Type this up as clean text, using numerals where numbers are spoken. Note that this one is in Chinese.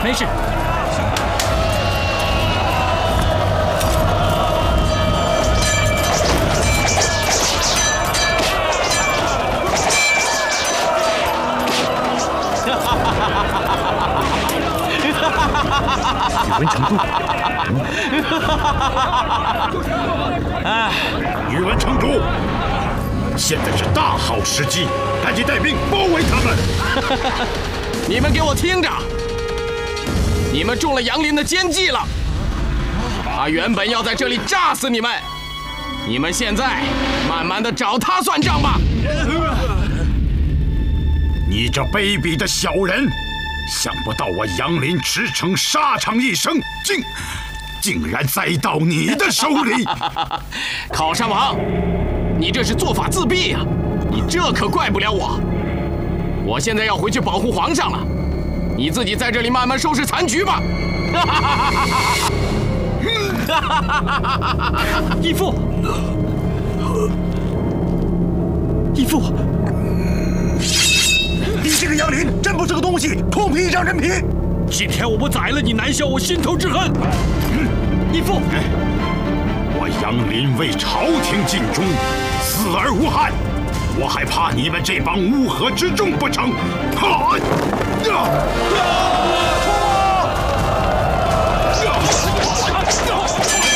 没事。 宇文成都，宇文成都，现在是大好时机，赶紧带兵包围他们！ 你们给我听着，你们中了杨林的奸计了。他原本要在这里炸死你们，你们现在慢慢的找他算账吧。 你这卑鄙的小人！ 想不到我杨林驰骋沙场一生，竟然栽到你的手里！ 考山王，你这是做法自毙呀！你这可怪不了我。我现在要回去保护皇上了，你自己在这里慢慢收拾残局吧。 义父，义父。 你这个杨林真不是个东西，空皮一张人皮！ 今天我不宰了你南萧我心头之恨。义父， 我杨林为朝廷尽忠，死而无憾，我还怕你们这帮乌合之众不成？